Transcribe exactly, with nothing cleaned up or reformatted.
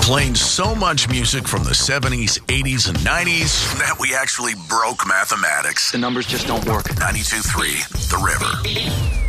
Playing so much music from the seventies, eighties, and nineties that we actually broke mathematics. The numbers just don't work. ninety-two point three The River.